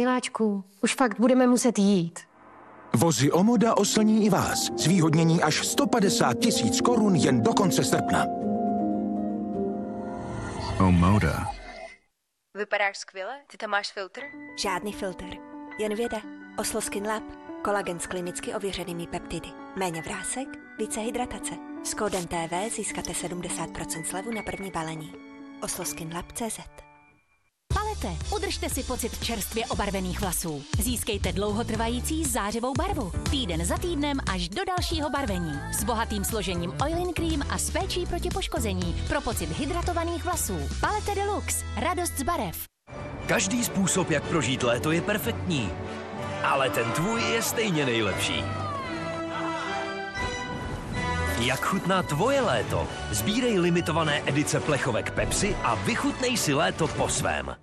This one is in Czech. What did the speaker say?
Miláčku, už fakt budeme muset jít. Vozy Omoda oslní i vás. Zvýhodnění až 150 000 korun jen do konce srpna. Omoda. Vypadáš skvěle? Ty tam máš filtr? Žádný filtr, jen věda. Oslo Skin Lab. Kolagen s klinicky ověřenými peptidy. Méně vrásek, více hydratace. S kódem TV získáte 70% slevu na první balení. osloskinlab.cz. Palete, udržte si pocit čerstvě obarvených vlasů. Získejte dlouhotrvající zářivou barvu. Týden za týdnem až do dalšího barvení. S bohatým složením Oil-in Cream a s péčí proti poškození pro pocit hydratovaných vlasů. Palete Deluxe. Radost z barev. Každý způsob, jak prožít léto, je perfektní. Ale ten tvůj je stejně nejlepší. Jak chutná tvoje léto? Sbírej limitované edice plechovek Pepsi a vychutnej si léto po svém.